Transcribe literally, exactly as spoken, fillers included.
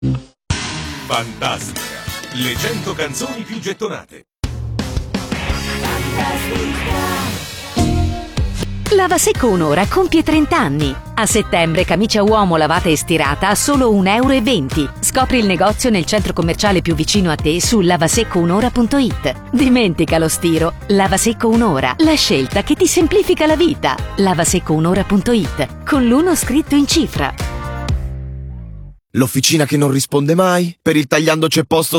Fantastica, le cento canzoni più gettonate. Lavasecco Un'Ora compie trenta anni. A settembre camicia uomo lavata e stirata a solo un euro e venti. Scopri il negozio nel centro commerciale più vicino a te su lavasecco un'ora punto it. Dimentica lo stiro. Lavasecco Un'Ora, la scelta che ti semplifica la vita. lavasecco un'ora punto it, con l'uno scritto in cifra. L'officina che non risponde mai? Per il tagliando c'è posto